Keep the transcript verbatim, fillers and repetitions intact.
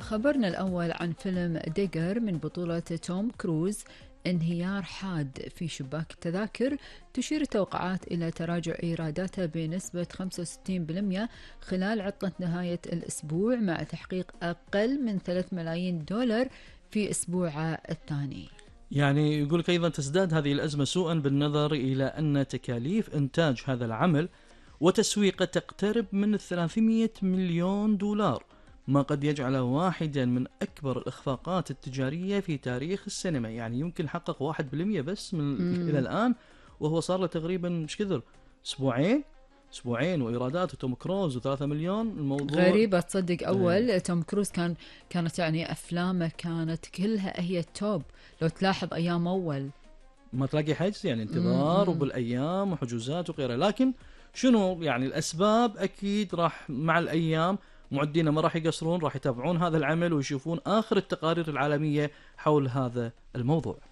خبرنا الأول عن فيلم ديجر من بطولة توم كروز. انهيار حاد في شباك التذاكر، تشير التوقعات إلى تراجع إيراداته بنسبة خمسة وستين بالمئة خلال عطلة نهاية الأسبوع، مع تحقيق أقل من ثلاثة ملايين دولار في أسبوعه الثاني. يعني يقولك أيضا تزداد هذه الأزمة سوءا بالنظر إلى أن تكاليف إنتاج هذا العمل وتسويقه تقترب من ثلاثمئة مليون دولار، ما قد يجعله واحدا من أكبر الإخفاقات التجارية في تاريخ السينما. يعني يمكن حقق واحد بالمئة بس من مم. إلى الآن، وهو صار له تقريبا مش كثر أسبوعين أسبوعين وإيرادات توم كروز وثلاثة مليون. الموضوع غريبة تصدق. أول اه. توم كروز كان كانت يعني أفلامه كانت كلها هي التوب، لو تلاحظ أيام أول ما تلاقي حجز، يعني انتظار مم. وبالأيام وحجوزات وغيرها. لكن شنو يعني الأسباب؟ أكيد راح مع الأيام معدين ما راح يقصرون، راح يتابعون هذا العمل ويشوفون آخر التقارير العالمية حول هذا الموضوع.